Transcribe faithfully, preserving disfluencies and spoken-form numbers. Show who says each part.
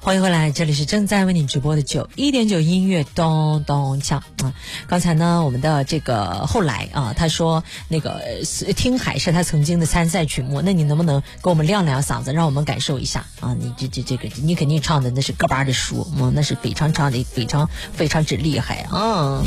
Speaker 1: 欢迎回来，这里是正在为你直播的九一点九音乐咚咚锵啊！刚才呢，我们的这个后来啊，他说那个听海是他曾经的参赛曲目，那你能不能给我们亮亮嗓子，让我们感受一下啊？你这这这个，你肯定唱的那是歌巴的书，嗯，那是非常唱的非常非常之厉害啊！